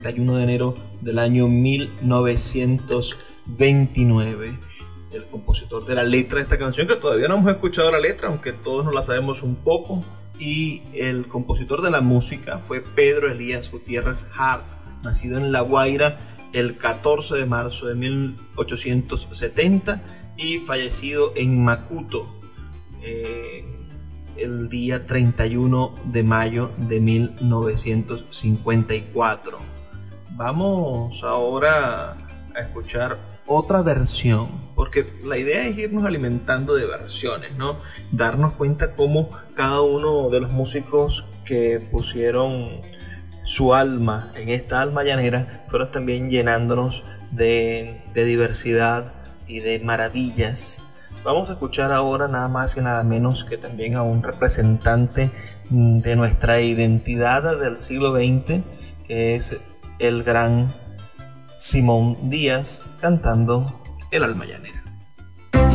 31 de enero del año 1929. El compositor de la letra de esta canción, que todavía no hemos escuchado la letra, aunque todos nos la sabemos un poco, y el compositor de la música fue Pedro Elías Gutiérrez Hart, nacido en La Guaira el 14 de marzo de 1870 y fallecido en Macuto el día 31 de mayo de 1954. Vamos ahora a escuchar otra versión, porque la idea es irnos alimentando de versiones, ¿no? Darnos cuenta cómo cada uno de los músicos que pusieron su alma en esta alma llanera fueron también llenándonos de diversidad y de maravillas. Vamos a escuchar ahora nada más y nada menos que también a un representante de nuestra identidad del siglo XX, que es el gran Simón Díaz, cantando El alma llanera.